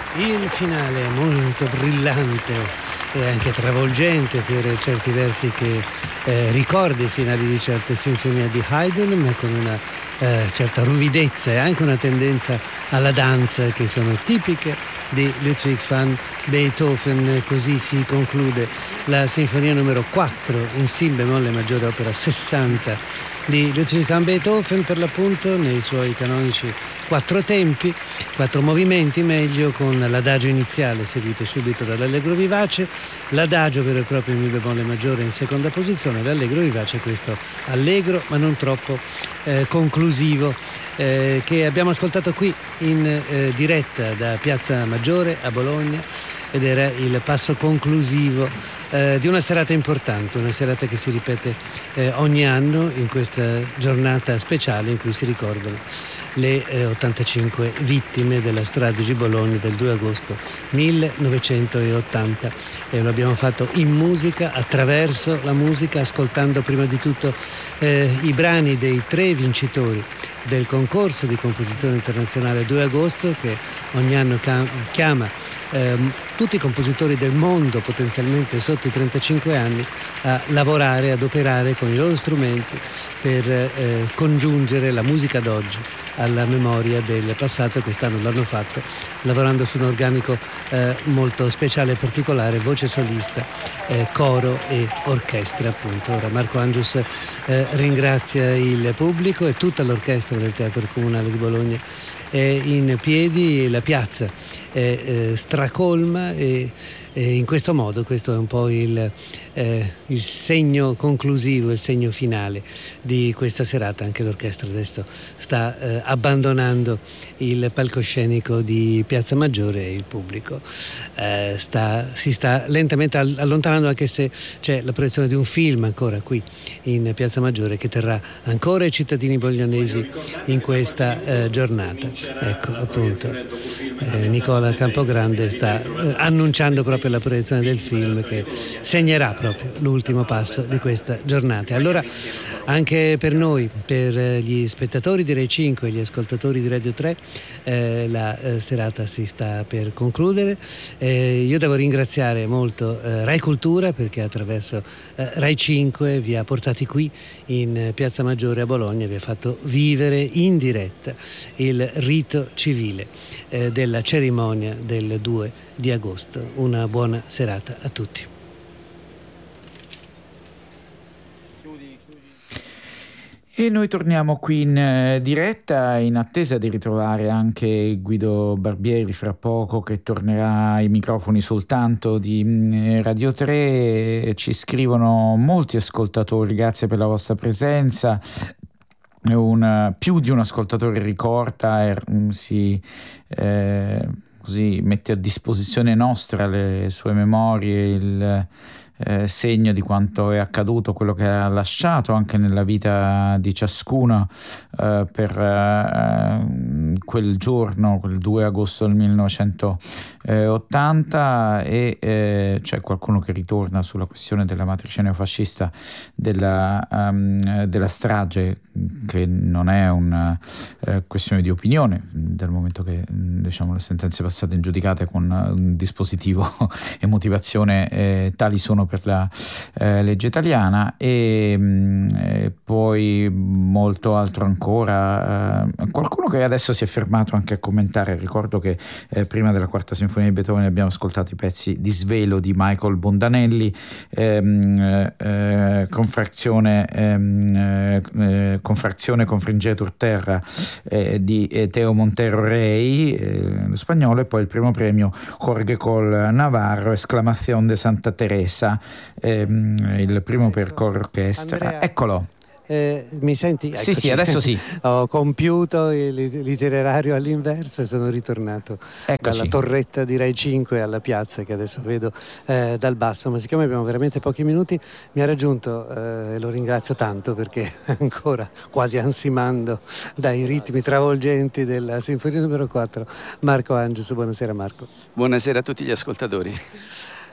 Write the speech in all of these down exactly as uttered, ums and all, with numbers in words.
Il finale è molto brillante e anche travolgente per certi versi, che eh, ricorda i finali di certe sinfonie di Haydn, ma con una eh, certa ruvidezza e anche una tendenza alla danza che sono tipiche di Ludwig van Beethoven. Così si conclude la sinfonia numero quattro in Si bemolle maggiore, opera sessanta di Ludwig van Beethoven, per l'appunto nei suoi canonici quattro tempi, quattro movimenti meglio, con l'adagio iniziale seguito subito dall'allegro vivace, l'adagio vero e proprio in Mi bemolle maggiore in seconda posizione, l'allegro vivace, questo allegro ma non troppo eh, conclusivo, eh, che abbiamo ascoltato qui in eh, diretta da Piazza Maggiore a Bologna, ed era il passo conclusivo eh, di una serata importante, una serata che si ripete eh, ogni anno in questa giornata speciale in cui si ricordano le eh, ottantacinque vittime della strage di Bologna del due agosto millenovecentottanta, e lo abbiamo fatto in musica, attraverso la musica, ascoltando prima di tutto eh, i brani dei tre vincitori del concorso di composizione internazionale due agosto, che ogni anno cam- chiama eh, tutti i compositori del mondo potenzialmente sotto i trentacinque anni a lavorare, ad operare con i loro strumenti per eh, congiungere la musica d'oggi alla memoria del passato. Quest'anno l'hanno fatto lavorando su un organico eh, molto speciale e particolare, voce solista, eh, coro e orchestra, appunto. Ora Marco Angius eh, ringrazia il pubblico e tutta l'orchestra del Teatro Comunale di Bologna è in piedi, la piazza è eh, stracolma, e, e in questo modo questo è un po' il, eh, il segno conclusivo, il segno finale di questa serata. Anche l'orchestra adesso sta eh, abbandonando il palcoscenico di Piazza Maggiore, e il pubblico eh, sta, si sta lentamente allontanando, anche se c'è la proiezione di un film ancora qui in Piazza Maggiore che terrà ancora i cittadini bolognesi in questa eh, giornata. Ecco, appunto, eh, Nicola Campogrande sta eh, annunciando proprio la proiezione del film che segnerà proprio l'ultimo passo di questa giornata. Allora, anche per noi, per gli spettatori di Rai cinque e gli ascoltatori di Radio tre, eh, la eh, serata si sta per concludere. Eh, io devo ringraziare molto eh, Rai Cultura, perché attraverso eh, Rai cinque vi ha portati qui in Piazza Maggiore a Bologna, vi ha fatto vivere in diretta il rito civile eh, della cerimonia del due di agosto. Una buona serata a tutti. E noi torniamo qui in eh, diretta, in attesa di ritrovare anche Guido Barbieri fra poco, che tornerà ai microfoni soltanto di mh, Radio tre. Ci scrivono molti ascoltatori: grazie per la vostra presenza. Un, più di un ascoltatore ricorda e um, si eh, così mette a disposizione nostra le sue memorie, il Eh, segno di quanto è accaduto, quello che ha lasciato anche nella vita di ciascuno eh, per eh, quel giorno, quel due agosto del millenovecentottanta. E eh, c'è qualcuno che ritorna sulla questione della matrice neofascista della, um, della strage, che non è una eh, questione di opinione, dal momento che, diciamo, le sentenze passate in giudicate con un dispositivo e motivazione eh, tali sono per la eh, legge italiana, e, mh, e poi molto altro ancora. Eh, qualcuno che adesso si è fermato anche a commentare. Ricordo che eh, prima della quarta sinfonia di Beethoven abbiamo ascoltato i pezzi di Svelo di Michael Bondanelli, ehm, eh, Confrazione ehm, eh, Confrazione Confringetur Terra eh, di eh, Teo Montero Rey, eh, lo spagnolo, e poi il primo premio Jorge Col Navarro, Esclamación de Santa Teresa, ehm, il primo per coro orchestra. Andrea, eccolo. Eh, mi senti? Sì, eccoci. Sì, adesso sì. Ho compiuto il l'itinerario all'inverso e sono ritornato Eccoci. dalla torretta di Rai cinque alla piazza, che adesso vedo eh, dal basso, ma siccome abbiamo veramente pochi minuti, mi ha raggiunto eh, e lo ringrazio tanto, perché ancora quasi ansimando dai ritmi travolgenti della sinfonia numero quattro, Marco Angius. Buonasera Marco. Buonasera a tutti gli ascoltatori.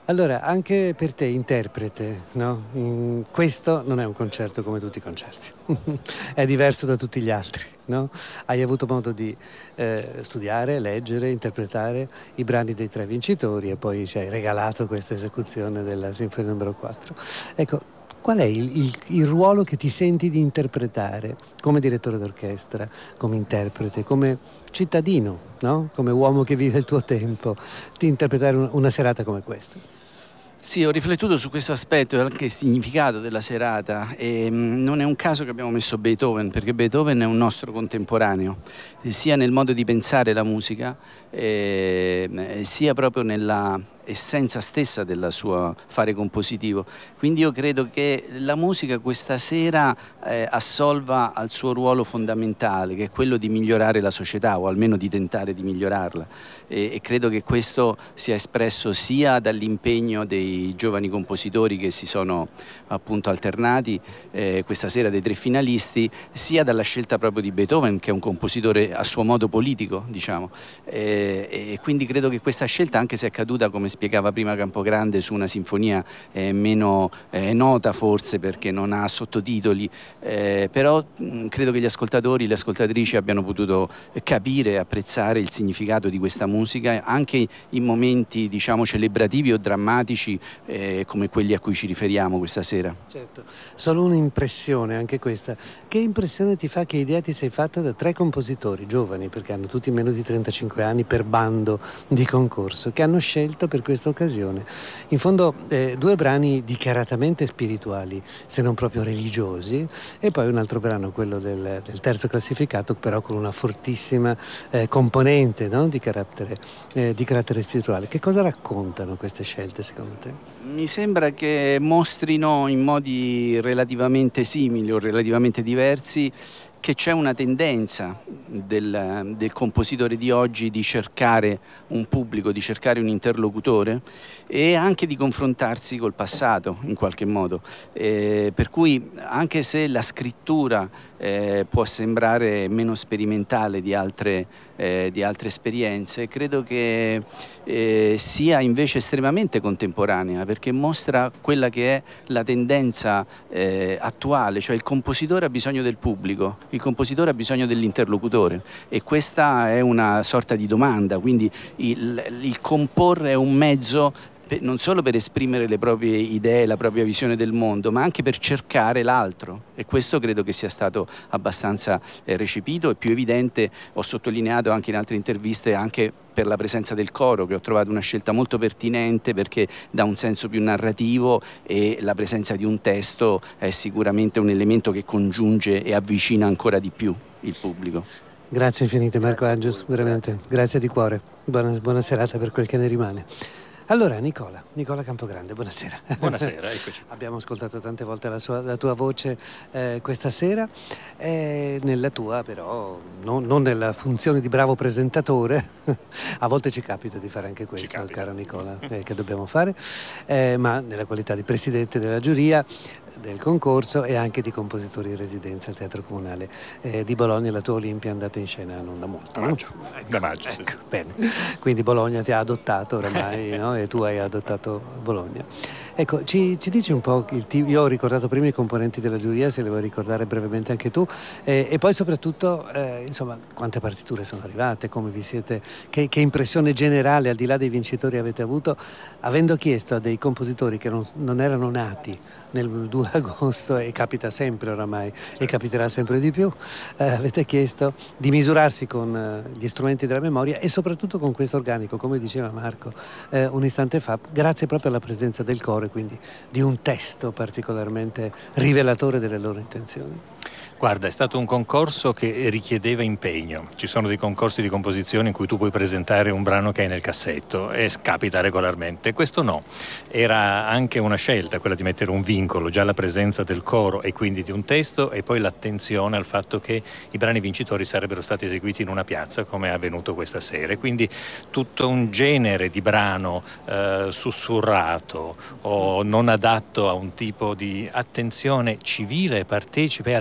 Allora, anche per te, interprete, no? In- questo non è un concerto come tutti i concerti, è diverso da tutti gli altri, no? Hai avuto modo di eh, studiare, leggere, interpretare i brani dei tre vincitori e poi ci hai regalato questa esecuzione della Sinfonia numero quattro. Ecco, qual è il, il- il ruolo che ti senti di interpretare come direttore d'orchestra, come interprete, come cittadino, no? Come uomo che vive il tuo tempo, di interpretare un- una serata come questa? Sì, ho riflettuto su questo aspetto e anche il significato della serata e mh, non è un caso che abbiamo messo Beethoven, perché Beethoven è un nostro contemporaneo, eh, sia nel modo di pensare la musica, eh, eh, sia proprio nella essenza stessa del suo fare compositivo. Quindi io credo che la musica questa sera eh, assolva al suo ruolo fondamentale, che è quello di migliorare la società o almeno di tentare di migliorarla. E, e credo che questo sia espresso sia dall'impegno dei giovani compositori che si sono appunto alternati eh, questa sera, dei tre finalisti, sia dalla scelta proprio di Beethoven, che è un compositore a suo modo politico, diciamo. E, e quindi credo che questa scelta, anche se è caduta, come spiegava prima Campogrande, su una sinfonia eh, meno eh, nota forse perché non ha sottotitoli, eh, però mh, credo che gli ascoltatori, le ascoltatrici abbiano potuto capire e apprezzare il significato di questa musica anche in momenti, diciamo, celebrativi o drammatici eh, come quelli a cui ci riferiamo questa sera. Certo, solo un'impressione anche questa. Che impressione ti fa, che idea ti sei fatta da tre compositori giovani, perché hanno tutti meno di trentacinque anni per bando di concorso, che hanno scelto per questa occasione in fondo eh, due brani dichiaratamente spirituali, se non proprio religiosi, e poi un altro brano, quello del, del terzo classificato, però con una fortissima eh, componente, no? di, carattere, eh, di carattere spirituale. Che cosa raccontano queste scelte secondo te? Mi sembra che mostrino in modi relativamente simili o relativamente diversi che c'è una tendenza del, del compositore di oggi di cercare un pubblico, di cercare un interlocutore e anche di confrontarsi col passato in qualche modo. Eh, per cui anche se la scrittura eh, può sembrare meno sperimentale di altre, eh, di altre esperienze, credo che eh, sia invece estremamente contemporanea, perché mostra quella che è la tendenza eh, attuale, cioè il compositore ha bisogno del pubblico, il compositore ha bisogno dell'interlocutore e questa è una sorta di domanda, quindi il, il comporre è un mezzo non solo per esprimere le proprie idee, la propria visione del mondo, ma anche per cercare l'altro, e questo credo che sia stato abbastanza eh, recepito e più evidente, ho sottolineato anche in altre interviste, anche per la presenza del coro, che ho trovato una scelta molto pertinente perché dà un senso più narrativo e la presenza di un testo è sicuramente un elemento che congiunge e avvicina ancora di più il pubblico. Grazie infinite Marco Angius, veramente, grazie. grazie di cuore, buona, buona serata per quel che ne rimane. Allora Nicola, Nicola Campogrande, buonasera. Buonasera, eccoci. Abbiamo ascoltato tante volte la, sua, la tua voce eh, questa sera, eh, nella tua però, non, non nella funzione di bravo presentatore, a volte ci capita di fare anche questo, caro Nicola, eh, che dobbiamo fare, eh, ma nella qualità di presidente della giuria del concorso e anche di compositori in residenza al Teatro Comunale eh, di Bologna. La tua Olimpia è andata in scena non da molto, da maggio, no? ecco, da maggio ecco, sì. Bene. Quindi Bologna ti ha adottato oramai no? e tu hai adottato Bologna. Ecco, ci, ci dici un po' il t- io ho ricordato prima i componenti della giuria, se le vuoi ricordare brevemente anche tu, eh, e poi soprattutto eh, insomma quante partiture sono arrivate, come vi siete, che, che impressione generale al di là dei vincitori avete avuto, avendo chiesto a dei compositori che non, non erano nati nel due agosto, e capita sempre oramai e capiterà sempre di più, eh, avete chiesto di misurarsi con eh, gli strumenti della memoria e soprattutto con questo organico, come diceva Marco eh, un istante fa, grazie proprio alla presenza del coro e quindi di un testo particolarmente rivelatore delle loro intenzioni. Guarda, è stato un concorso che richiedeva impegno. Ci sono dei concorsi di composizione in cui tu puoi presentare un brano che hai nel cassetto e capita regolarmente. Questo no. Era anche una scelta, quella di mettere un vincolo, già la presenza del coro e quindi di un testo, e poi l'attenzione al fatto che i brani vincitori sarebbero stati eseguiti in una piazza, come è avvenuto questa sera. E quindi tutto un genere di brano eh, sussurrato o non adatto a un tipo di attenzione civile, partecipe, altissima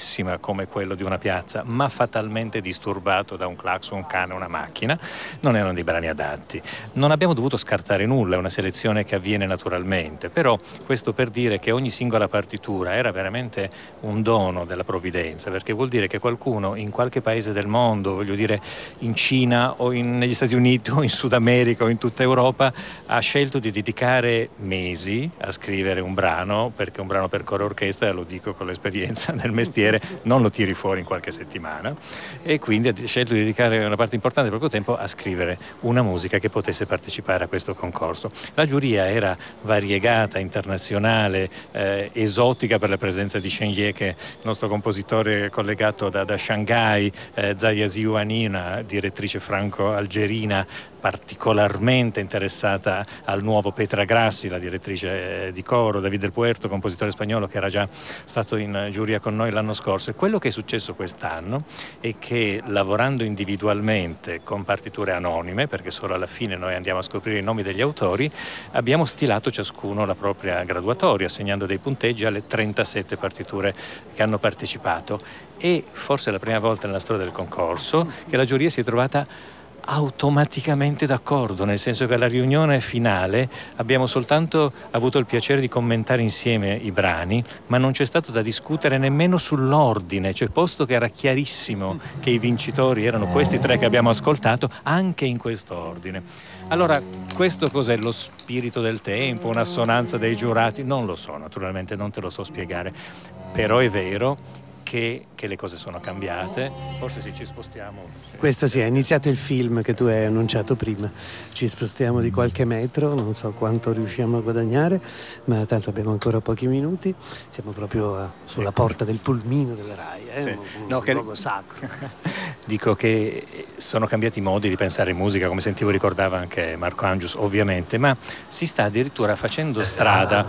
normalissima come quello di una piazza, ma fatalmente disturbato da un clacson, un cane, una macchina, non erano dei brani adatti. Non abbiamo dovuto scartare nulla, è una selezione che avviene naturalmente, però questo per dire che ogni singola partitura era veramente un dono della provvidenza, perché vuol dire che qualcuno in qualche paese del mondo, voglio dire in Cina o in, negli Stati Uniti o in Sud America o in tutta Europa, ha scelto di dedicare mesi a scrivere un brano, perché un brano per coro e orchestra, lo dico con l'esperienza del mestiere, non lo tiri fuori in qualche settimana, e quindi ha scelto di dedicare una parte importante del proprio tempo a scrivere una musica che potesse partecipare a questo concorso. La giuria era variegata, internazionale, eh, esotica per la presenza di Shen Ye, che è il nostro compositore collegato da, da Shanghai, eh, Zaya Ziuani, una direttrice franco-algerina particolarmente interessata al nuovo, Petra Grassi, la direttrice di coro, David del Puerto, compositore spagnolo che era già stato in giuria con noi l'anno scorso. E quello che è successo quest'anno è che, lavorando individualmente con partiture anonime, perché solo alla fine noi andiamo a scoprire i nomi degli autori, abbiamo stilato ciascuno la propria graduatoria, assegnando dei punteggi alle trentasette partiture che hanno partecipato. E forse è la prima volta nella storia del concorso che la giuria si è trovata automaticamente d'accordo, nel senso che alla riunione finale abbiamo soltanto avuto il piacere di commentare insieme i brani, ma non c'è stato da discutere nemmeno sull'ordine, cioè posto che era chiarissimo che i vincitori erano questi tre che abbiamo ascoltato, anche in questo ordine. Allora, questo cos'è? Lo spirito del tempo, un'assonanza dei giurati? Non lo so, naturalmente non te lo so spiegare, però è vero Che, che le cose sono cambiate. Forse sì, ci spostiamo. Questo sì, è iniziato il film che tu hai annunciato prima. Ci spostiamo di qualche metro, non so quanto riusciamo a guadagnare, ma tanto abbiamo ancora pochi minuti. Siamo proprio a, sulla porta del pulmino della RAI, eh? Sì. un, un no, luogo che... sacro. Dico che sono cambiati i modi di pensare in musica, come sentivo ricordava anche Marco Angius, ovviamente, ma si sta addirittura facendo strada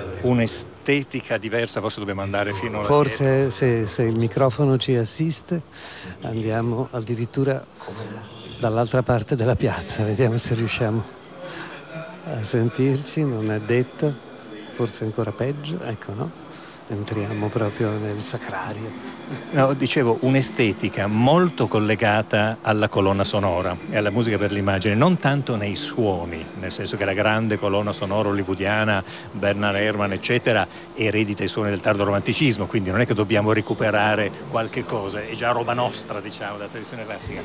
un'estetica diversa. Forse dobbiamo andare fino a Forse se, se il microfono ci assiste andiamo addirittura dall'altra parte della piazza, vediamo se riusciamo a sentirci, non è detto, forse ancora peggio, ecco, no? Entriamo proprio nel sacrario. No, dicevo, un'estetica molto collegata alla colonna sonora e alla musica per l'immagine, non tanto nei suoni, nel senso che la grande colonna sonora hollywoodiana, Bernard Herrmann, eccetera, eredita i suoni del tardo romanticismo, quindi non è che dobbiamo recuperare qualche cosa, è già roba nostra, diciamo, della tradizione classica,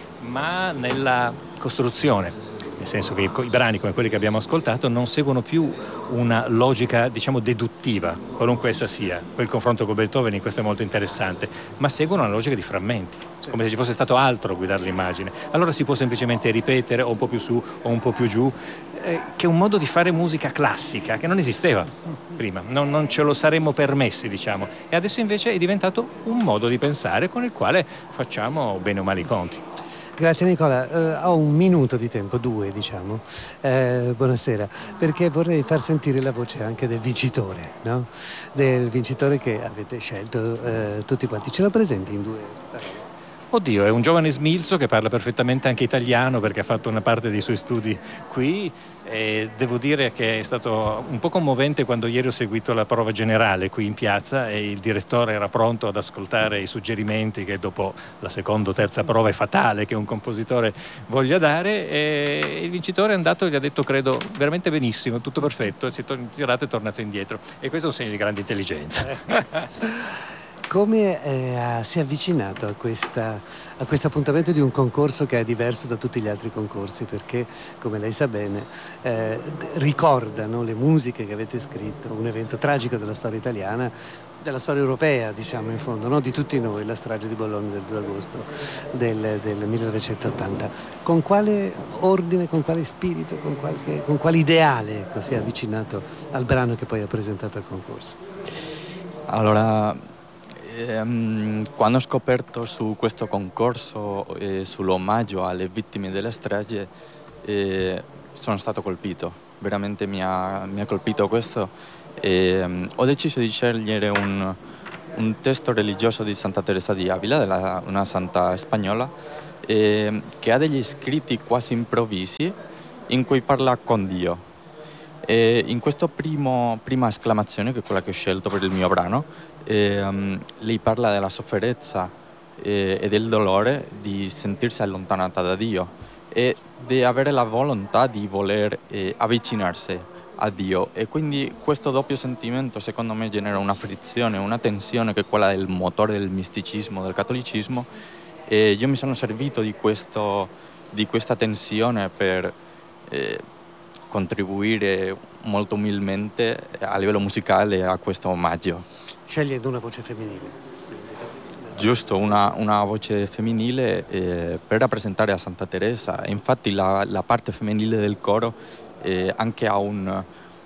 ma nella costruzione. Nel senso che i, i brani come quelli che abbiamo ascoltato non seguono più una logica, diciamo, deduttiva, qualunque essa sia. Poi il confronto con Beethoven in questo è molto interessante, ma seguono una logica di frammenti, come se ci fosse stato altro a guidare l'immagine. Allora si può semplicemente ripetere o un po' più su o un po' più giù, eh, che è un modo di fare musica classica che non esisteva prima, non, non ce lo saremmo permessi, diciamo, e adesso invece è diventato un modo di pensare con il quale facciamo bene o male i conti. Grazie Nicola, uh, ho un minuto di tempo, due diciamo, eh, buonasera, perché vorrei far sentire la voce anche del vincitore, no? Del vincitore che avete scelto eh, tutti quanti. Ce lo presenti in due? Oddio, è un giovane smilzo che parla perfettamente anche italiano perché ha fatto una parte dei suoi studi qui, e devo dire che è stato un po' commovente quando ieri ho seguito la prova generale qui in piazza e il direttore era pronto ad ascoltare i suggerimenti che dopo la seconda o terza prova è fatale che un compositore voglia dare, e il vincitore è andato e gli ha detto, credo, veramente benissimo, tutto perfetto, si è girato e è tornato indietro, e questo è un segno di grande intelligenza. Come eh, si è avvicinato a, questa, a questo appuntamento di un concorso che è diverso da tutti gli altri concorsi? Perché, come lei sa bene, eh, ricordano le musiche che avete scritto, un evento tragico della storia italiana, della storia europea, diciamo, in fondo, no? Di tutti noi, la strage di Bologna del due agosto del, del millenovecentottanta. Con quale ordine, con quale spirito, con, qualche, con quale ideale ecco, si è avvicinato al brano che poi ha presentato al concorso? Allora, ehm, quando ho scoperto su questo concorso eh, sull'omaggio alle vittime della strage, eh, sono stato colpito, veramente mi ha, mi ha colpito questo. E, um, ho deciso di scegliere un, un testo religioso di Santa Teresa di Avila, della, una santa spagnola, eh, che ha degli scritti quasi improvvisi in cui parla con Dio. E in questa prima esclamazione, che è quella che ho scelto per il mio brano, eh, um, lei parla della sofferenza eh, e del dolore di sentirsi allontanata da Dio e di avere la volontà di voler eh, avvicinarsi a Dio, e quindi questo doppio sentimento secondo me genera una frizione, una tensione che è quella del motore del misticismo, del cattolicismo, e io mi sono servito di, questo, di questa tensione per eh, contribuire molto umilmente a livello musicale a questo omaggio. Scegliendo una voce femminile. Giusto, una, una voce femminile eh, per rappresentare a Santa Teresa. Infatti la, la parte femminile del coro eh, anche ha un,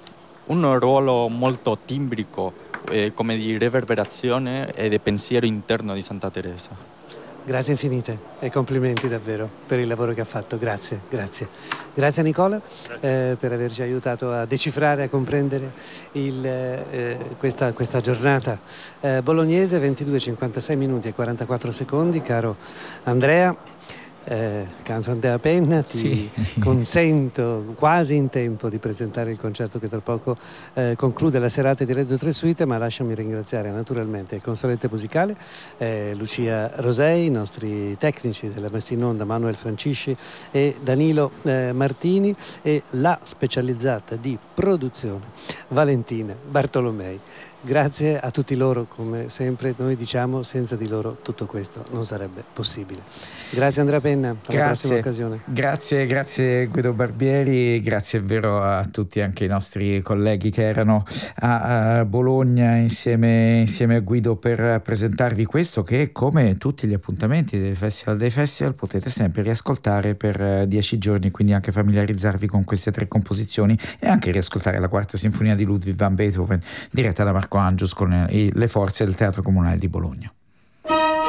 un ruolo molto timbrico, eh, come di reverberazione e di pensiero interno di Santa Teresa. Grazie infinite e complimenti davvero per il lavoro che ha fatto, grazie, grazie. Grazie a Nicola eh, per averci aiutato a decifrare, a comprendere il, eh, questa, questa giornata eh, bolognese. Ventidue, cinquantasei minuti e quarantaquattro secondi, caro Andrea. Eh, Canzone della Penna, ti sì. consento quasi in tempo di presentare il concerto che tra poco eh, conclude la serata di Radio tre Suite, ma lasciami ringraziare naturalmente il consulente musicale eh, Lucia Rosei, i nostri tecnici della messa in onda Manuel Francisci e Danilo eh, Martini, e la specializzata di produzione Valentina Bartolomei. Grazie a tutti loro, come sempre noi diciamo, senza di loro tutto questo non sarebbe possibile. Grazie Andrea Penna, alla grazie, prossima occasione. Grazie, grazie Guido Barbieri, grazie è vero a tutti anche i nostri colleghi che erano a, a Bologna insieme, insieme a Guido per presentarvi questo, che come tutti gli appuntamenti del Festival dei Festival potete sempre riascoltare per dieci giorni, quindi anche familiarizzarvi con queste tre composizioni e anche riascoltare la quarta sinfonia di Ludwig van Beethoven diretta da Marco Angius con le forze del Teatro Comunale di Bologna.